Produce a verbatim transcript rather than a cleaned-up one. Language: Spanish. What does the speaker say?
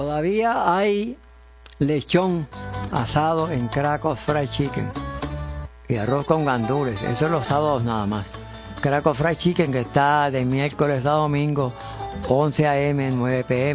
Todavía hay lechón asado en Krakow Fried Chicken y arroz con gandules. Eso es los sábados nada más. Krakow Fried Chicken, que está de miércoles a domingo, once a eme, nueve pe eme.